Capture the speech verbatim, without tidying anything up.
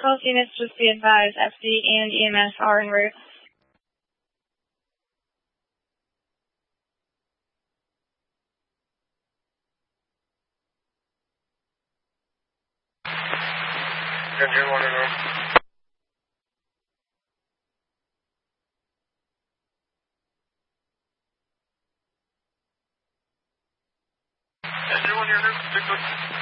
Health units, just be advised, F D and E M S are en route. Engine one en route. Engine one en route, six